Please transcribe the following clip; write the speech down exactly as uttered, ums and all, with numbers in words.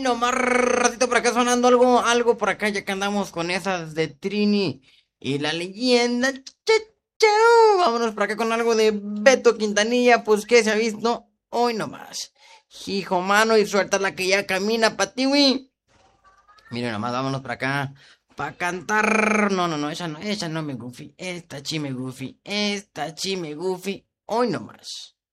nomás ratito por acá sonando algo, algo por acá, ya que andamos con esas de Trini y la leyenda. Cha, chau. Vámonos por acá con algo de Beto Quintanilla, pues que se ha visto hoy nomás. Hijo mano, y suelta la que ya camina, patiwi. Miren nomás, vámonos por acá. Pa' cantar. No, no, no, esa no, esa no me goofy. Esta chi me goofy. Esta chi me goofy. Hoy nomás.